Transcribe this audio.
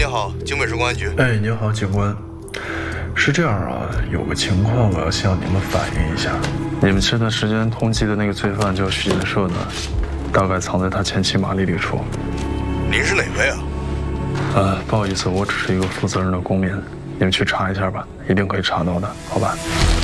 你好，警北市公安局。 哎，您好，警官。是这样啊，有个情况我要向你们反映一下。你们这段时间通缉的那个罪犯叫许建设呢，大概藏在他前妻玛丽里处。 您是哪位啊？ 不好意思，我只是一个负责任的公民，你们去查一下吧，一定可以查到的，好吧？